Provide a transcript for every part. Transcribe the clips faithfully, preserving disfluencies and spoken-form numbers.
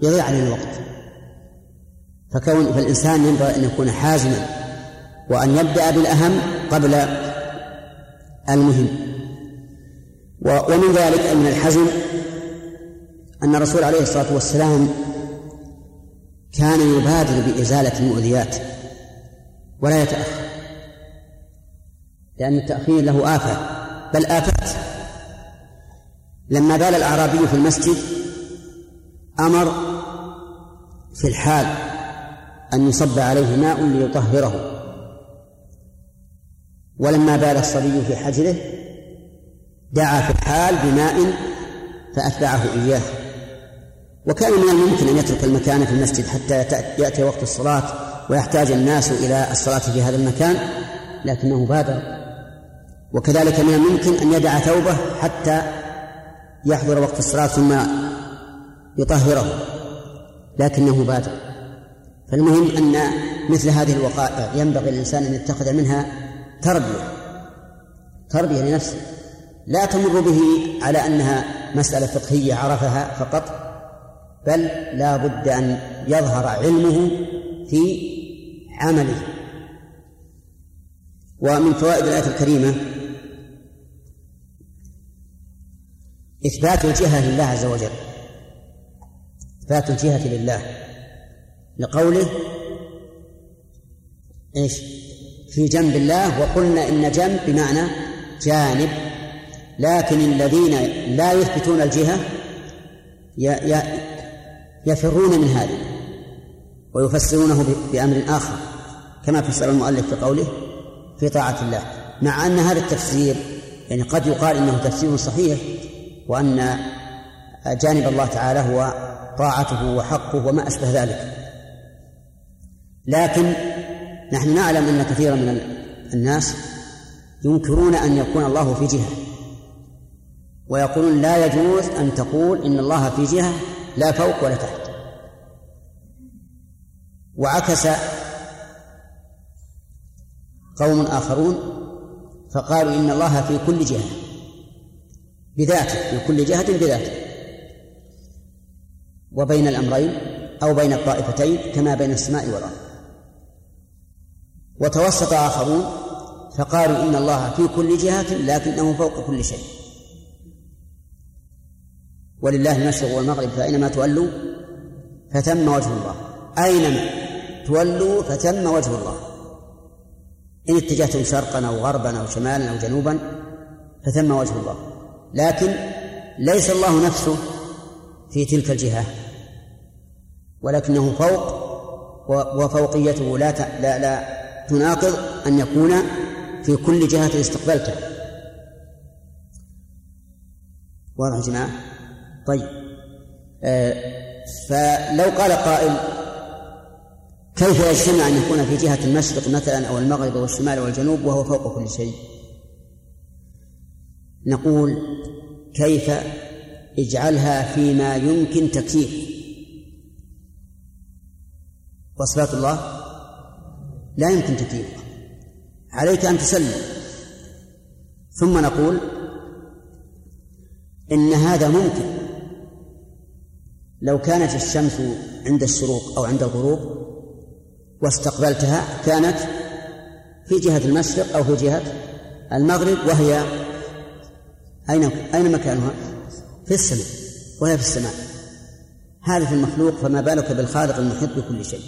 يضيع عليه الوقت. فكون فالإنسان ينبغي أن يكون حازما وأن يبدأ بالأهم قبل المهم. ومن ذلك من الحزم أن الرسول عليه الصلاة والسلام كان يبادر بإزالة المؤذيات ولا يتأخر، لأن التأخير له آفة بل آفات. لما بال الأعرابي في المسجد أمر في الحال أن يصب عليه ماء ليطهره، ولما بال الصبي في حجره دعا في الحال بماء فأتبعه إياه. وكان من الممكن أن يترك المكان في المسجد حتى يأتي وقت الصلاة ويحتاج الناس إلى الصلاة في هذا المكان، لكنه بادر. وكذلك من الممكن أن يدع ثوبه حتى يحضر وقت الصلاة ثم يطهره، لكنه بادر. فالمهم أن مثل هذه الوقائع ينبغي للإنسان أن يتخذ منها تربية تربية لنفسه، لا تمر به على أنها مسألة فقهية عرفها فقط، بل لا بد أن يظهر علمه في عمله. ومن فوائد الآية الكريمة إثبات الجهة لله عز وجل، إثبات الجهة لله، لقوله إيش في جنب الله، وقلنا إن جنب بمعنى جانب، لكن الذين لا يثبتون الجهة يفرون من هذا ويفسرونه بأمر آخر، كما فسر المؤلف في قوله في طاعة الله، مع أن هذا التفسير يعني قد يقال إنه تفسير صحيح، وأن جانب الله تعالى هو طاعته وحقه وما أشبه ذلك. لكن نحن نعلم أن كثيرا من الناس ينكرون أن يكون الله في جهة، ويقولون لا يجوز أن تقول إن الله في جهة لا فوق ولا تحت. وعكس قوم آخرون فقالوا إن الله في كل جهة بذاته، في كل جهة بذاته، وبين الأمرين أو بين الطائفتين كما بين السماء والأرض. وتوسط آخرون فقالوا إن الله في كل جهة لكنه فوق كل شيء، ولله المشرق والمغرب فأينما تولوا فثم وجه الله، أينما تولوا فثم وجه الله، إن اتجهتم شرقا أو غربا أو شمالا أو جنوبا فثم وجه الله. لكن ليس الله نفسه في تلك الجهة، ولكنه فوق، وفوقيته لا لا لا تناقض أن يكون في كل جهة استقبلته. واضح يا جماعة؟ طيب، آه فلو قال قائل كيف يجتمع أن يكون في جهة المشرق مثلا أو المغرب والشمال والجنوب وهو فوق كل شيء؟ نقول كيف اجعلها فيما يمكن تكييف، وصفات الله لا يمكن تكييفها، عليك أن تسلم. ثم نقول إن هذا ممكن لو كانت الشمس عند الشروق أو عند الغروب واستقبلتها كانت في جهة المشرق أو في جهة المغرب، وهي أين أين مكانها؟ في السماء، وهي في السماء. هذا في المخلوق، فما بالك بالخالق المحيط بكل شيء.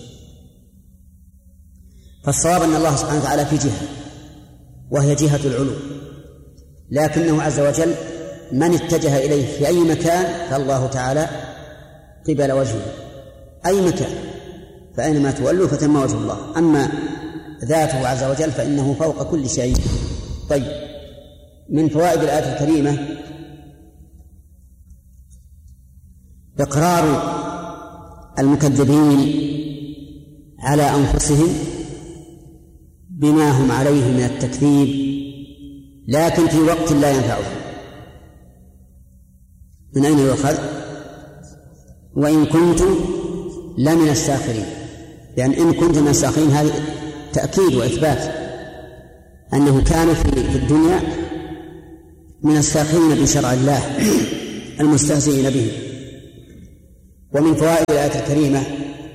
فالصواب أن الله سبحانه وتعالى في جهة وهي جهة العلو، لكنه عز وجل من اتجه إليه في أي مكان فالله تعالى قبل وجهه أي مكان، فأينما تولوا فتم وجه الله. أما ذاته عز وجل فإنه فوق كل شيء. طيب، من فوائد الآية الكريمة إقرار المكذبين على أنفسهم بما هم عليه من التكذيب، لكن في وقت لا ينفعهم. من أين يؤخذ؟ وإن كنتم لمن الساخرين، لأن إن كنتم من الساخرين هذا تأكيد وإثبات أنه كان في الدنيا من الساخرين بشرع الله المستهزئين به. ومن فوائد الآية الكريمة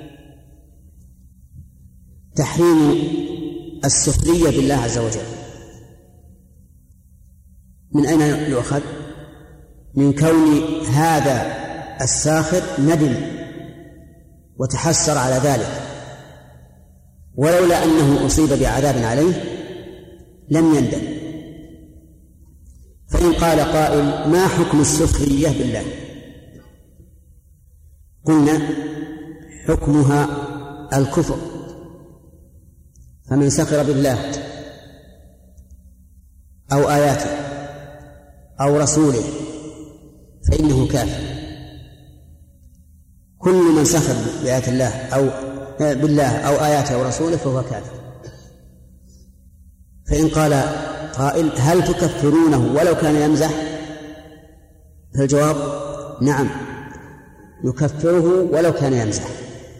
تحريم السخرية بالله عز وجل. من أين يؤخذ؟ من كون هذا الساخر ندم وتحسر على ذلك، ولولا أنه أصيب بعذاب عليه لم يندم. فإن قال قائل: ما حكم السخرية بالله؟ قلنا حكمها الكفر، فمن سخر بالله أو آياته أو رسوله فإنه كافر. كل من سخر بآيات الله أو بالله أو آياته أو رسوله فهو كافر. فإن قال قائل: هل تكفرونه ولو كان يمزح؟ فالجواب: نعم، يكفره ولو كان يمزح،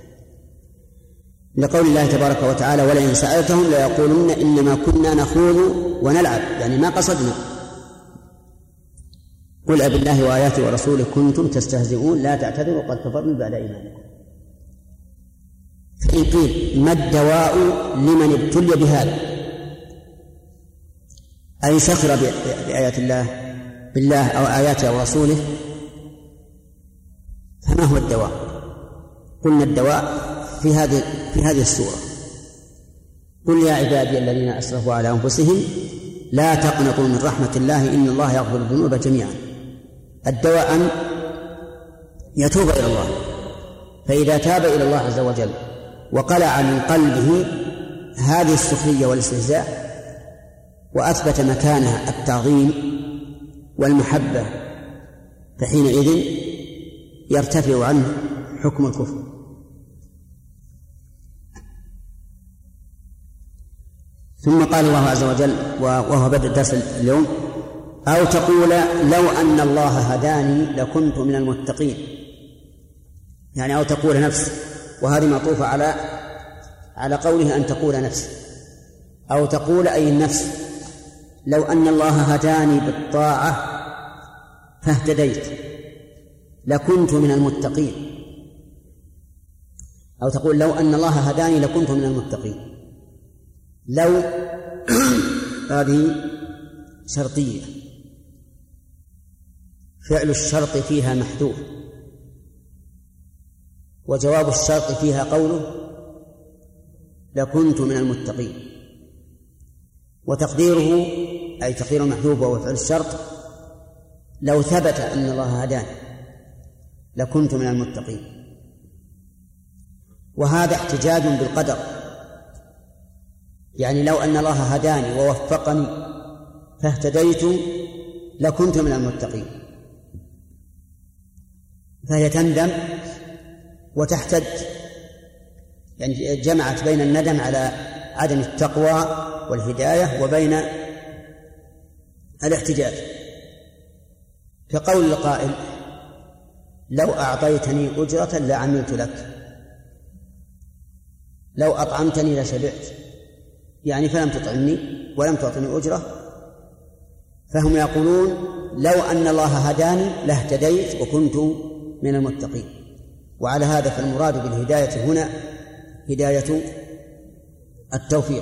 لقول الله تبارك وتعالى: ولئن سألتهم ليقولن إنما كنا نخوض ونلعب، يعني ما قصدنا. قل أبالله وآياته ورسوله كنتم تستهزئون لا تعتذروا قد كفرتم بعد إيمانكم. فإن قيل: ما الدواء لمن ابتلي بهذا؟ أي سخر بآيات الله بالله أو آياته أو رسوله، فما هو الدواء؟ قلنا الدواء في هذه في هذه السورة: قل يا عبادي الذين أسرفوا على أنفسهم لا تقنطوا من رحمة الله إن الله يغفر الذنوب جميعا. الدواء أن يتوب إلى الله، فإذا تاب إلى الله عز وجل وقلع من قلبه هذه السخرية والاستهزاء وأثبت مكانها التعظيم والمحبة، فحينئذ يرتفع عنه حكم الكفر. ثم قال الله عز وجل وهو بدء الدرس اليوم: أو تقول لو أن الله هداني لكنت من المتقين. يعني أو تقول نفس، وهذه معطوفة على على قوله أن تقول نفس. أو تقول أي النفس: لو أن الله هداني بالطاعة فاهتديت لكنت من المتقين. أو تقول لو أن الله هداني لكنت من المتقين. لو هذه شرطية، فعل الشرط فيها محذوف، وجواب الشرط فيها قوله لكنت من المتقين. وتقديره أي تقدير المحذوف وهو فعل الشرط: لو ثبت أن الله هداني لكنت من المتقين. وهذا احتجاج بالقدر، يعني لو أن الله هداني ووفقني فاهتديت لكنت من المتقين، فهي تندم وتحتج، يعني جمعت بين الندم على عدم التقوى والهداية وبين الاحتجاج، كقول القائل: لو أعطيتني أجرة لعملت لك، لو أطعمتني لشبعت، يعني فلم تطعمني ولم تعطني أجرة. فهم يقولون لو أن الله هداني لاهتديت وكنت من المتقين. وعلى هذا فالمراد بالهداية هنا هداية التوفيق،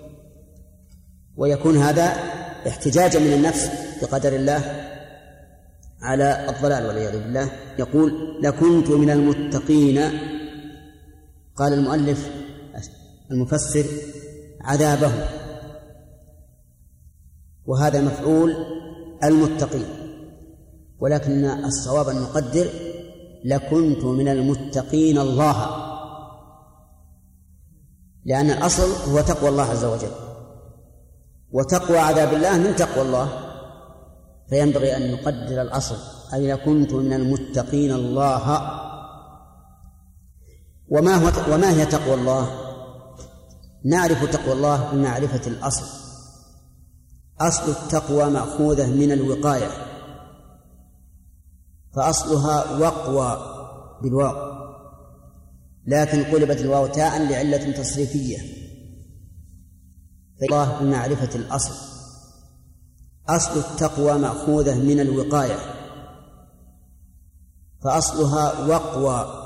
ويكون هذا احتجاجا من النفس بقدر الله على الضلال والعياذ بالله. يقول لكنت من المتقين. قال المؤلف المفسر: عذابه، وهذا مفعول المتقين، ولكن الصواب أن نقدر لكنت من المتقين الله، لأن الأصل هو تقوى الله عز وجل، وتقوى عذاب الله من تقوى الله، فينبغي أن نقدر الأصل أي لكنت من المتقين الله. وما هو وما هي تقوى الله؟ نعرف تقوى الله بمعرفة الأصل. أصل التقوى مأخوذة من الوقاية، فأصلها وقوى بالواو، لكن قلبت الواو تاء لعلة تصريفية. فالله بمعرفة الأصل. أصل التقوى مأخوذة من الوقاية، فأصلها وقوى